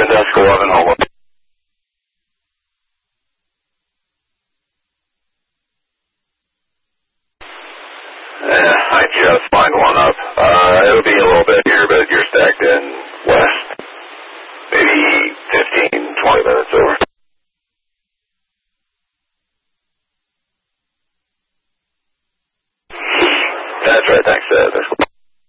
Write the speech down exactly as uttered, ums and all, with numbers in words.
seven desk eleven, home. Yeah, I just lined one up. Uh, it'll be a little bit here, but you're stacked in west. Maybe fifteen, twenty minutes over. That's right, thanks, uh, that's cool.